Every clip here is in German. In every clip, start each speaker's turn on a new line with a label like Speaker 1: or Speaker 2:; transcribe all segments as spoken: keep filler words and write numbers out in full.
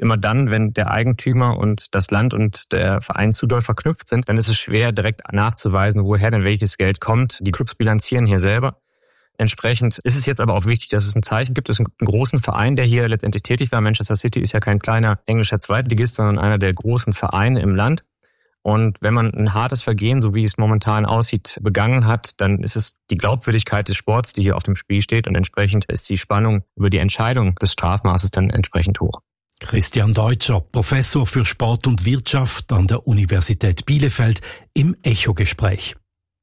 Speaker 1: immer dann, wenn der Eigentümer und das Land und der Verein zu doll verknüpft sind, dann ist es schwer, direkt nachzuweisen, woher denn welches Geld kommt. Die Clubs bilanzieren hier selber. Entsprechend ist es jetzt aber auch wichtig, dass es ein Zeichen gibt. Es ist ein großen Verein, der hier letztendlich tätig war. Manchester City ist ja kein kleiner englischer Zweitligist, sondern einer der großen Vereine im Land. Und wenn man ein hartes Vergehen, so wie es momentan aussieht, begangen hat, dann ist es die Glaubwürdigkeit des Sports, die hier auf dem Spiel steht. Und entsprechend ist die Spannung über die Entscheidung des Strafmaßes dann entsprechend hoch.
Speaker 2: Christian Deutscher, Professor für Sport und Wirtschaft an der Universität Bielefeld, im Echo-Gespräch.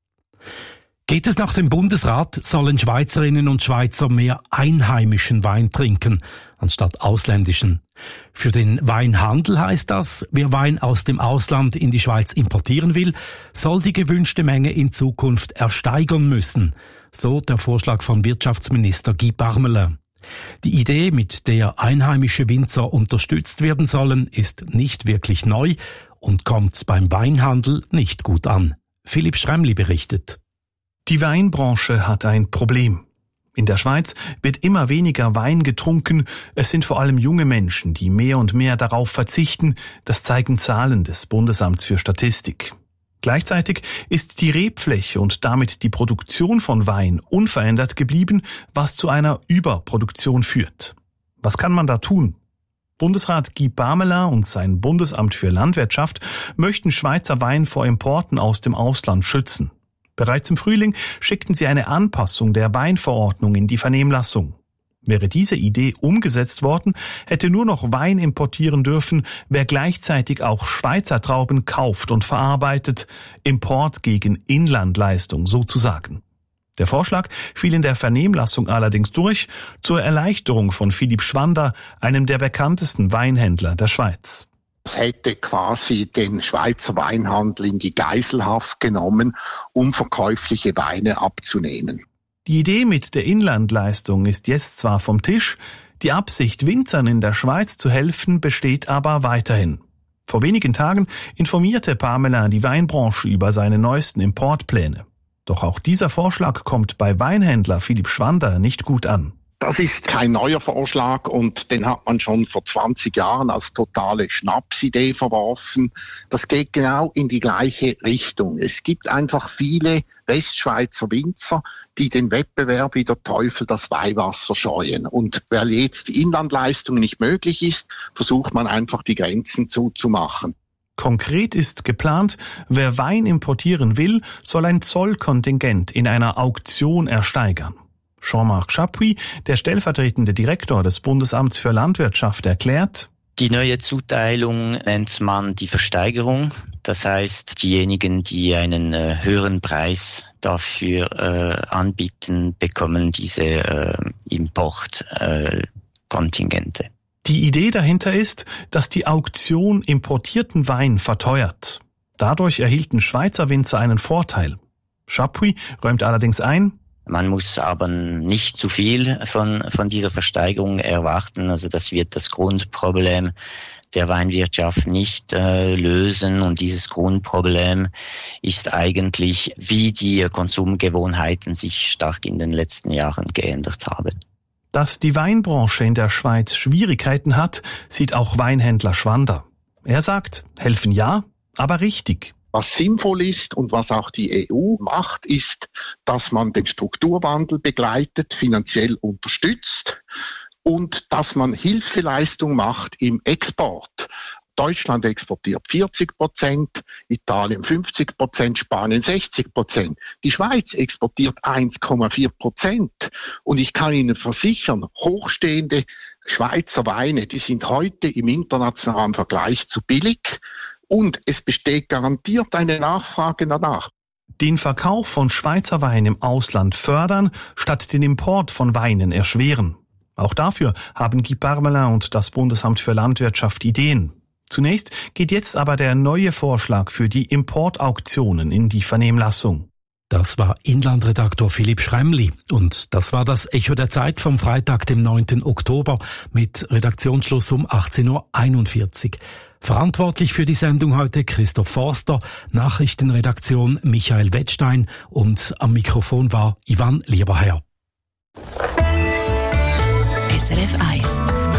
Speaker 2: Geht es nach dem Bundesrat, sollen Schweizerinnen und Schweizer mehr einheimischen Wein trinken, anstatt ausländischen. Für den Weinhandel heißt das, wer Wein aus dem Ausland in die Schweiz importieren will, soll die gewünschte Menge in Zukunft ersteigern müssen. So der Vorschlag von Wirtschaftsminister Guy Parmelin. Die Idee, mit der einheimische Winzer unterstützt werden sollen, ist nicht wirklich neu und kommt beim Weinhandel nicht gut an. Philipp Schremli berichtet.
Speaker 3: Die Weinbranche hat ein Problem. In der Schweiz wird immer weniger Wein getrunken. Es sind vor allem junge Menschen, die mehr und mehr darauf verzichten. Das zeigen Zahlen des Bundesamts für Statistik. Gleichzeitig ist die Rebfläche und damit die Produktion von Wein unverändert geblieben, was zu einer Überproduktion führt. Was kann man da tun? Bundesrat Guy Parmelin und sein Bundesamt für Landwirtschaft möchten Schweizer Wein vor Importen aus dem Ausland schützen. Bereits im Frühling schickten sie eine Anpassung der Weinverordnung in die Vernehmlassung. Wäre diese Idee umgesetzt worden, hätte nur noch Wein importieren dürfen, wer gleichzeitig auch Schweizer Trauben kauft und verarbeitet, Import gegen Inlandleistung sozusagen. Der Vorschlag fiel in der Vernehmlassung allerdings durch, zur Erleichterung von Philipp Schwander, einem der bekanntesten Weinhändler der Schweiz.
Speaker 4: Das hätte quasi den Schweizer Weinhandel in die Geiselhaft genommen, um verkäufliche Weine abzunehmen.
Speaker 3: Die Idee mit der Inlandleistung ist jetzt zwar vom Tisch, die Absicht, Winzern in der Schweiz zu helfen, besteht aber weiterhin. Vor wenigen Tagen informierte Parmelin die Weinbranche über seine neuesten Importpläne. Doch auch dieser Vorschlag kommt bei Weinhändler Philipp Schwander nicht gut an.
Speaker 4: Das ist kein neuer Vorschlag und den hat man schon vor zwanzig Jahren als totale Schnapsidee verworfen. Das geht genau in die gleiche Richtung. Es gibt einfach viele Westschweizer Winzer, die den Wettbewerb wie der Teufel das Weihwasser scheuen. Und weil jetzt die Inlandleistung nicht möglich ist, versucht man einfach die Grenzen zuzumachen.
Speaker 3: Konkret ist geplant, wer Wein importieren will, soll ein Zollkontingent in einer Auktion ersteigern. Jean-Marc Chapuis, der stellvertretende Direktor des Bundesamts für Landwirtschaft, erklärt:
Speaker 5: Die neue Zuteilung nennt man die Versteigerung. Das heißt, diejenigen, die einen äh, höheren Preis dafür äh, anbieten, bekommen diese äh, Importkontingente. Äh,
Speaker 3: die Idee dahinter ist, dass die Auktion importierten Wein verteuert. Dadurch erhielten Schweizer Winzer einen Vorteil. Chapuis räumt allerdings ein:
Speaker 5: Man muss aber nicht zu viel von, von dieser Versteigerung erwarten. Also das wird das Grundproblem der Weinwirtschaft nicht äh, lösen. Und dieses Grundproblem ist eigentlich, wie die Konsumgewohnheiten sich stark in den letzten Jahren geändert haben.
Speaker 3: Dass die Weinbranche in der Schweiz Schwierigkeiten hat, sieht auch Weinhändler Schwander. Er sagt, helfen ja, aber richtig.
Speaker 4: Was sinnvoll ist und was auch die E U macht, ist, dass man den Strukturwandel begleitet, finanziell unterstützt und dass man Hilfeleistung macht im Export. Deutschland exportiert vierzig Prozent, Italien fünfzig Prozent, Spanien sechzig Prozent. Die Schweiz exportiert eins Komma vier Prozent. Und ich kann Ihnen versichern, hochstehende Schweizer Weine, die sind heute im internationalen Vergleich zu billig. Und es besteht garantiert eine Nachfrage danach.
Speaker 3: Den Verkauf von Schweizer Wein im Ausland fördern, statt den Import von Weinen erschweren. Auch dafür haben Guy Parmelin und das Bundesamt für Landwirtschaft Ideen. Zunächst geht jetzt aber der neue Vorschlag für die Importauktionen in die Vernehmlassung.
Speaker 2: Das war Inlandredaktor Philipp Schremli und das war das Echo der Zeit vom Freitag, dem neunten Oktober mit Redaktionsschluss um achtzehn Uhr einundvierzig. Verantwortlich für die Sendung heute Christoph Forster, Nachrichtenredaktion Michael Wettstein und am Mikrofon war Ivan Lieberherr.
Speaker 6: S R F eins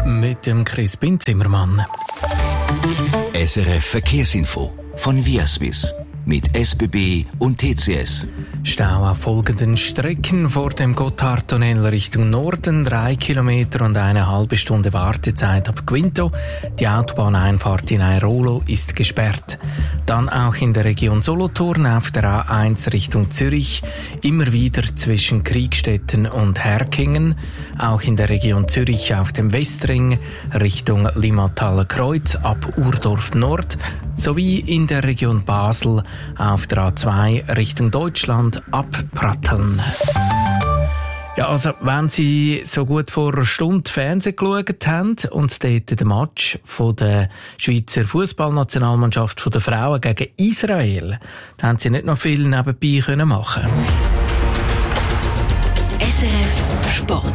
Speaker 6: mit dem Crispin Zimmermann.
Speaker 7: S R F Verkehrsinfo von Viaswiss mit S B B und T C S.
Speaker 6: Stau auf folgenden Strecken vor dem Gotthardtunnel Richtung Norden, drei Kilometer und eine halbe Stunde Wartezeit ab Quinto. Die Autobahneinfahrt in Airolo ist gesperrt. Dann auch in der Region Solothurn auf der A eins Richtung Zürich, immer wieder zwischen Kriegstetten und Herkingen. Auch in der Region Zürich auf dem Westring Richtung Limmataler Kreuz ab Urdorf Nord, sowie in der Region Basel auf der A zwei Richtung Deutschland ab Pratteln. Ja, also wenn Sie so gut vor einer Stunde Fernsehen geschaut haben und dort den Match von der Schweizer Fußballnationalmannschaft von der Frauen gegen Israel, dann haben Sie nicht noch viel nebenbei können machen.
Speaker 8: S R F Sport.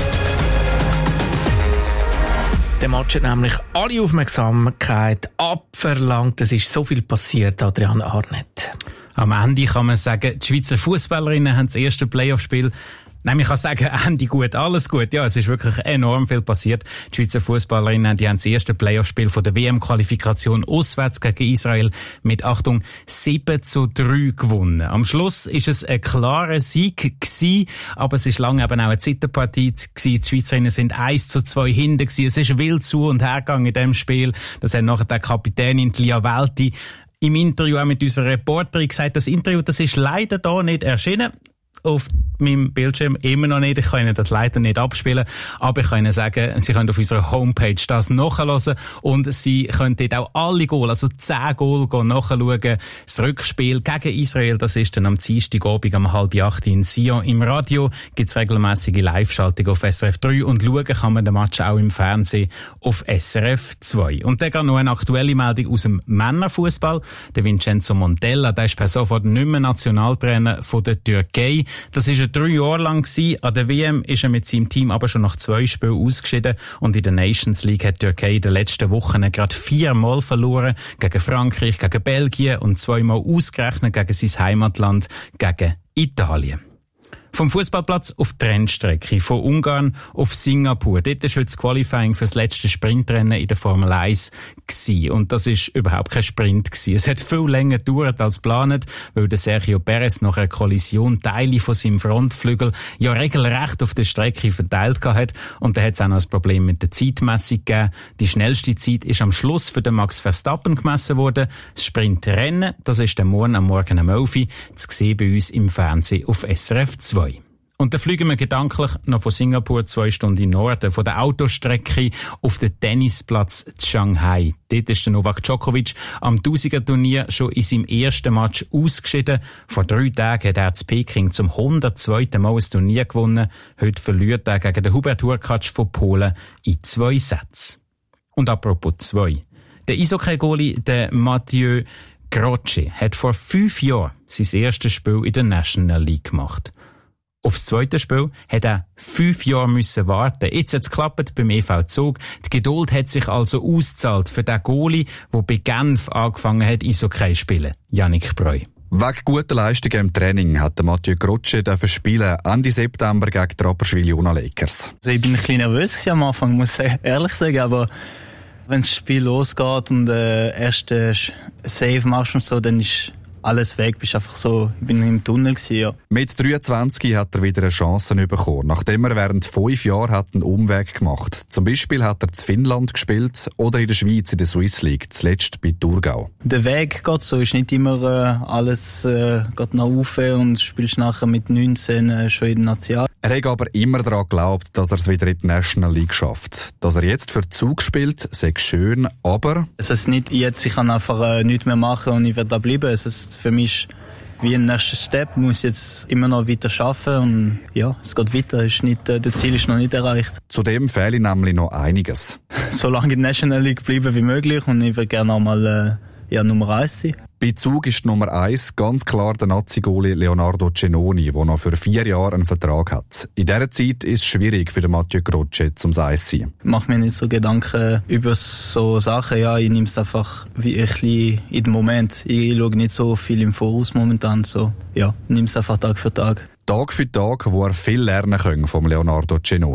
Speaker 6: Der Match hat nämlich alle Aufmerksamkeit abverlangt. Es ist so viel passiert, Adrian Arnett.
Speaker 9: Am Ende kann man sagen, die Schweizer Fußballerinnen haben das erste Playoff-Spiel. Nein, ich kann sagen, Ende gut, alles gut. Ja, es ist wirklich enorm viel passiert. Die Schweizer Fußballerinnen, die haben das erste Playoff-Spiel von der W M-Qualifikation auswärts gegen Israel mit, Achtung, sieben zu drei gewonnen. Am Schluss ist es ein klarer Sieg gewesen, aber es ist lange eben auch eine Zitterpartie gewesen. Die Schweizerinnen sind eins zu zwei hinten gewesen. Es ist wild zu und her gegangen in diesem Spiel. Das hat nachher der Kapitänin Lia Welti im Interview auch mit unserer Reporterin gesagt, das Interview, das ist leider da nicht erschienen. Auf meinem Bildschirm immer noch nicht. Ich kann Ihnen das leider nicht abspielen. Aber ich kann Ihnen sagen, Sie können auf unserer Homepage das nachhören und Sie können dort auch alle Goal, also zehn Goal nachschauen. Das Rückspiel gegen Israel, das ist dann am Dienstagabend um halb acht in Sion. Im Radio gibt es regelmäßige Live-Schaltung auf S R F drei und schauen kann man den Match auch im Fernsehen auf S R F zwei. Und dann noch eine aktuelle Meldung aus dem Männerfußball. Der Vincenzo Montella, der ist per sofort nicht mehr Nationaltrainer von der Türkei. Das war drei Jahre lang gewesen. An der W M ist er mit seinem Team aber schon nach zwei Spielen ausgeschieden. Und in der Nations League hat die Türkei in den letzten Wochen gerade viermal verloren. Gegen Frankreich, gegen Belgien und zweimal ausgerechnet gegen sein Heimatland, gegen Italien. Vom Fußballplatz auf die Rennstrecke, von Ungarn auf Singapur. Dort war heute das Qualifying für das letzte Sprintrennen in der Formel eins gewesen. Und das ist überhaupt kein Sprint gewesen. Es hat viel länger gedauert als geplant, weil der Sergio Perez nach einer Kollision Teile von seinem Frontflügel ja regelrecht auf der Strecke verteilt hat. Und da hat es auch noch ein Problem mit der Zeitmessung gegeben. Die schnellste Zeit ist am Schluss für den Max Verstappen gemessen worden. Das Sprintrennen, das ist dann morgen am Morgen um elf Uhr zu sehen bei uns im Fernsehen auf S R F zwei. Und dann fliegen wir gedanklich noch von Singapur zwei Stunden in Norden, von der Autostrecke auf den Tennisplatz in Shanghai. Dort ist der Novak Djokovic am Tausiger-Turnier schon in seinem ersten Match ausgeschieden. Vor drei Tagen hat er in Peking zum hundertzweiten Mal ein Turnier gewonnen. Heute verliert er gegen den Hubert Hurkacz von Polen in zwei Sätzen. Und apropos zwei. Der Eishockey-Goalie, der Mathieu Grotsche, hat vor fünf Jahren sein erstes Spiel in der National League gemacht. Aufs zweite Spiel hat er fünf Jahre müssen warten. Jetzt hat es geklappt beim E V Zug. Die Geduld hat sich also ausgezahlt für den Goalie, der bei Genf angefangen hat, Eishockey zu spielen. Yannick Breu.
Speaker 10: Wegen guter Leistungen im Training hat Mathieu Grotsche spielen Ende September gegen die Rapperswil Jona Lakers.
Speaker 11: Also ich bin ein bisschen nervös am Anfang, muss ich ehrlich sagen, aber wenn das Spiel losgeht und der äh, erste Save machst und so, dann ist alles weg, bist einfach so, ich bin im Tunnel gewesen, ja.
Speaker 10: Mit dreiundzwanzig hat er wieder eine Chance bekommen, nachdem er während fünf Jahren hat einen Umweg gemacht. Zum Beispiel hat er in Finnland gespielt oder in der Schweiz in der Swiss League, zuletzt bei Thurgau.
Speaker 11: Der Weg geht so, ist nicht immer äh, alles äh, geht nach oben und spielst nachher mit neunzehn äh, schon in der National.
Speaker 10: Er hat aber immer daran geglaubt, dass er es wieder in die National League schafft. Dass er jetzt für Zug spielt, sei schön, aber...
Speaker 11: Es ist nicht jetzt, ich kann einfach äh, nichts mehr machen und ich werde da bleiben. Es ist für mich wie ein nächster Step, ich muss jetzt immer noch weiter arbeiten und ja, es geht weiter, ist nicht, äh, der Ziel ist noch nicht erreicht.
Speaker 10: Zudem fehle nämlich noch einiges.
Speaker 11: So lange in der National League bleiben wie möglich und ich würde gerne auch mal äh, ja, Nummer eins sein.
Speaker 10: Bei Zug ist Nummer eins ganz klar der Nazi-Goalie Leonardo Cenoni, der noch für vier Jahre einen Vertrag hat. In dieser Zeit ist es schwierig für den Mathieu Grotsche zum Eis sein.
Speaker 11: Ich mache mir nicht so Gedanken über so Sachen. Ja, ich nehme es einfach wie ein bisschen in den Moment. Ich schaue nicht so viel im Voraus momentan. So, ja, nehme es einfach Tag für Tag.
Speaker 10: Tag für Tag, wo er viel lernen kann vom Leonardo Cenoni.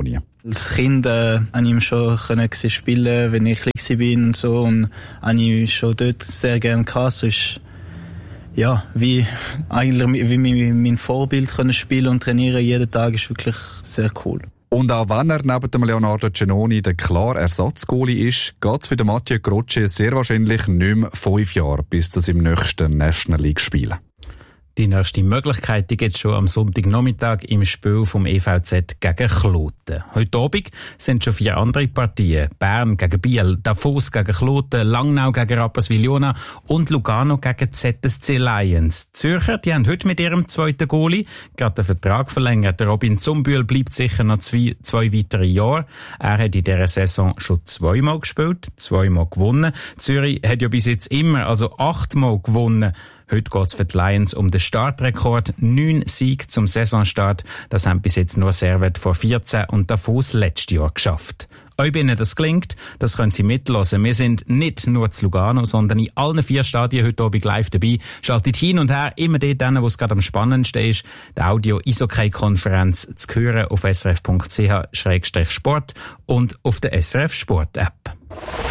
Speaker 11: Als Kind äh, habe ich ihn schon spielen, wenn ich klein war und so, und habe ich schon dort sehr gerne gehabt. So ist, ja, wie eigentlich wie mein Vorbild können spielen und trainieren jeden Tag ist wirklich sehr cool.
Speaker 10: Und auch wenn er neben dem Leonardo Cenoni der klare Ersatzgoalie ist, geht es für den Mathieu Croce sehr wahrscheinlich nicht mehr fünf Jahre bis zu seinem nächsten National League Spielen.
Speaker 9: Die nächste Möglichkeit gibt es schon am Sonntagnachmittag im Spiel vom E V Z gegen Kloten. Heute Abend sind schon vier andere Partien. Bern gegen Biel, Davos gegen Kloten, Langnau gegen Rapperswil-Jona und Lugano gegen Z S C Lions. Die Zürcher, die haben heute mit ihrem zweiten Goalie gerade den Vertrag verlängert. Der Robin Zumbühl bleibt sicher noch zwei, zwei weitere Jahre. Er hat in dieser Saison schon zweimal gespielt, zweimal gewonnen. Zürich hat ja bis jetzt immer, also achtmal gewonnen. Heute geht es für die Lions um den Startrekord. Neun Siege zum Saisonstart. Das haben bis jetzt nur Servet vor vierzehn und Davos letztes Jahr geschafft. Ob Ihnen das gelingt, das können Sie mitlassen. Wir sind nicht nur zu Lugano, sondern in allen vier Stadien heute Abend live dabei. Schaltet hin und her, immer dort, wo es gerade am spannendsten ist. Die Audio-Eishockey-Konferenz zu hören auf s r f punkt c h slash sport und auf der S R F Sport App.